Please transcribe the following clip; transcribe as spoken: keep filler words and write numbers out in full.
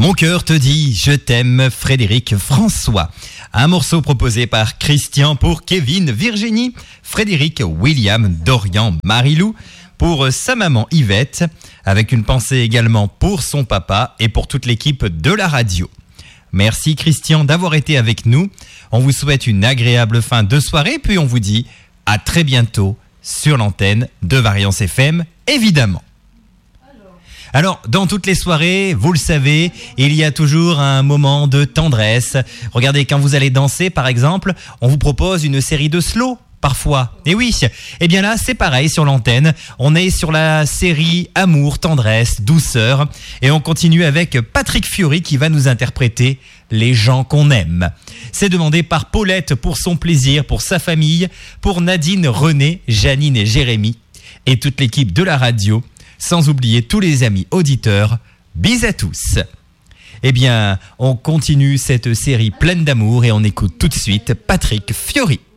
Mon cœur te dit, je t'aime, Frédéric François. Un morceau proposé par Christian pour Kevin, Virginie, Frédéric, William, Dorian, Marilou, pour sa maman Yvette, avec une pensée également pour son papa et pour toute l'équipe de la radio. Merci Christian d'avoir été avec nous. On vous souhaite une agréable fin de soirée, puis on vous dit à très bientôt sur l'antenne de Variance F M, évidemment. Alors, dans toutes les soirées, vous le savez, il y a toujours un moment de tendresse. Regardez, quand vous allez danser, par exemple, on vous propose une série de slow, parfois. Et oui, eh bien là, c'est pareil sur l'antenne. On est sur la série Amour, Tendresse, Douceur. Et on continue avec Patrick Fiori qui va nous interpréter Les gens qu'on aime. C'est demandé par Paulette pour son plaisir, pour sa famille, pour Nadine, René, Janine et Jérémy. Et toute l'équipe de la radio. Sans oublier tous les amis auditeurs, bis à tous. Eh bien, on continue cette série pleine d'amour et on écoute tout de suite Patrick Fiori.